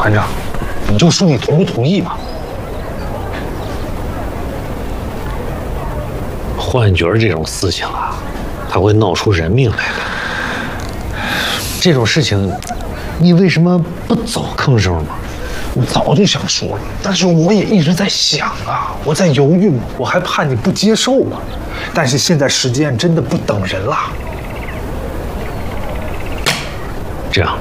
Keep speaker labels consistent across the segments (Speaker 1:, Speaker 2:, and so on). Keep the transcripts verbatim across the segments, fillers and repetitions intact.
Speaker 1: 团长，你就说你同不同意吧。
Speaker 2: 幻觉这种事情啊，它会闹出人命来的。这种事情，你为什么不早吭声嘛？
Speaker 1: 我早就想说了，但是我也一直在想啊，我在犹豫嘛，我还怕你不接受嘛。但是现在时间真的不等人了。
Speaker 2: 这样，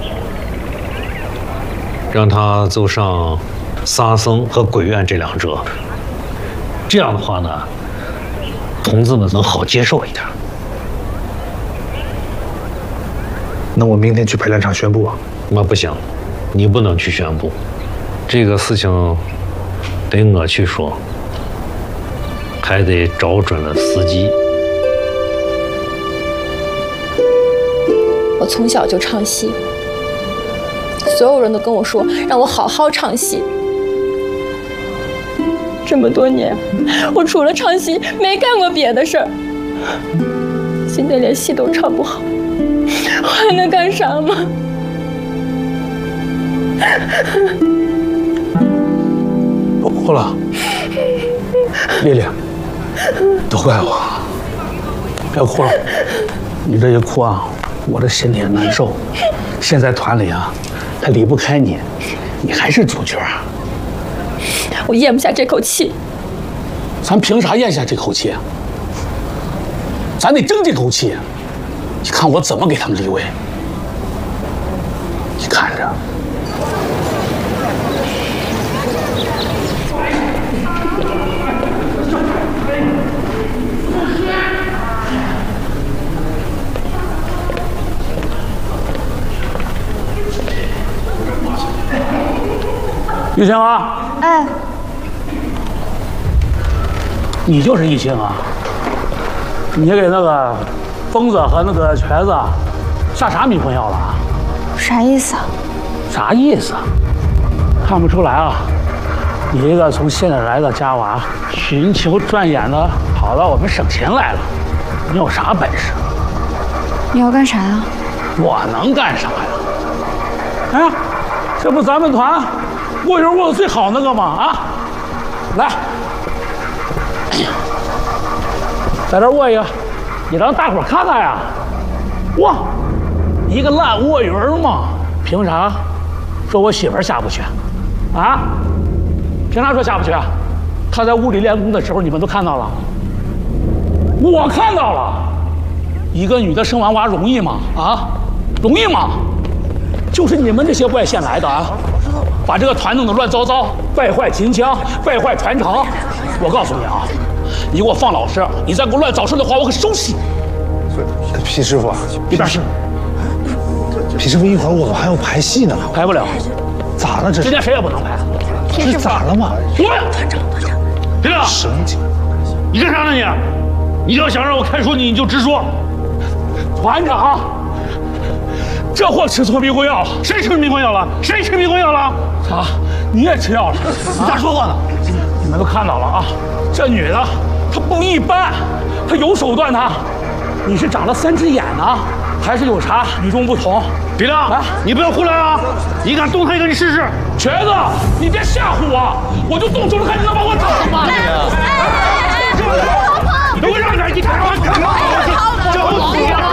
Speaker 2: 让他走上沙僧和鬼院这两折。这样的话呢，同志们能好接受一点。
Speaker 1: 那我明天去排练场宣布啊？
Speaker 2: 那不行，你不能去宣布，这个事情得我去说，还得找准了时机。
Speaker 3: 我从小就唱戏，所有人都跟我说让我好好唱戏。这么多年，我除了唱戏没干过别的事儿。现在连戏都唱不好，我还能干啥吗？
Speaker 1: 哭了，丽丽，都怪我，别哭了，你这一哭啊，我这心里也难受。现在团里啊，他离不开你，你还是主角。
Speaker 3: 我咽不下这口气。
Speaker 1: 咱凭啥咽下这口气？咱得争这口气。你看我怎么给他们立位？你看着。玉清啊，
Speaker 4: 哎，
Speaker 1: 你就是玉清啊？你给那个疯子和那个瘸子下啥迷魂药了啊？
Speaker 4: 啥意思啊？
Speaker 1: 啥意思？看不出来啊！你一个从县里来的家娃，寻求转眼的跑到我们省前来了，你有啥本事？
Speaker 4: 你要干啥呀？
Speaker 1: 我能干啥呀？哎，这不咱们团握人握的最好那个吗？啊，来，在这握一个，你让大伙看看呀！哇，一个烂卧鱼嘛，凭啥说我媳妇儿下不去？啊？凭啥说下不去？她在屋里练功的时候，你们都看到了，我看到了。一个女的生完娃容易吗？啊，容易吗？就是你们这些外县来的啊，把这个团弄得乱糟糟，败坏秦腔，败坏传承。我告诉你啊，你给我放老实，你再给我乱找事的话，我可收拾你。皮师傅啊，一边去。皮师傅，一会儿我们还要排戏呢，排不了。咋了？这今天谁也不能排。这咋了嘛？什么？团长，团长，别了！省警，你干啥呢你？你要想让我开除你，你就直说。团长。这货吃错迷魂药了，谁吃迷魂药了？谁吃迷魂药了？啊，你也吃药了？你咋说话呢？你们都看到了啊，这女的她不一般，她有手段的。你是长了三只眼呢，还是有啥与众不同？别亮啊，你不要胡来啊！你敢动他一个，你试试。瘸子，你别吓唬我，我就动手了，看你能把我打吗？你！哎哎哎！你都让点，你干嘛？干嘛？这不行啊！